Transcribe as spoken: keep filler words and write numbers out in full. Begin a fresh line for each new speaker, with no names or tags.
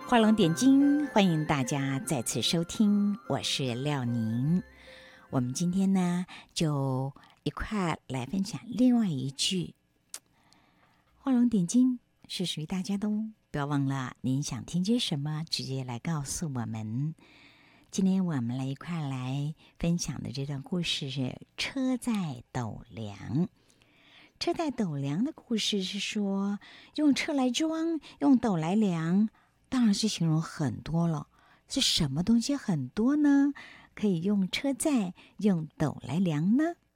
画龙点睛，欢迎大家再次收听，我是廖宁。我们今天呢，就一块来分享另外一句画龙点睛，是属于大家的哦。不要忘了，您想听些什么，直接来告诉我们。今天我们来一块来分享的这段故事是车载斗量。车载斗量的故事是说，用车来装，用斗来量，当然是形容很多了。是什么东西很多呢？可以用车载、用斗来量呢？